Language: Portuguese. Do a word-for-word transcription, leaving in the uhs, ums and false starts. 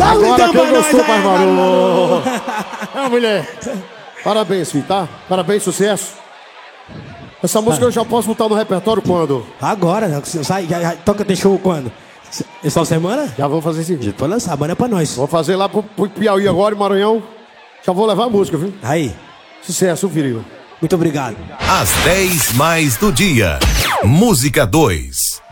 Agora que eu não sou mais barulho. É, mulher. Parabéns, filho, tá? Parabéns, sucesso. Essa música eu já posso botar no repertório quando? Agora, sai, já, já, toca tem show quando? Essa semana? Já vou fazer esse vídeo. Pode lançar, a banda é pra nós. Vou fazer lá pro, pro Piauí agora, em Maranhão. Já vou levar a música, viu? Aí. Sucesso, filho. Muito obrigado. Às dez mais do dia. Música dois.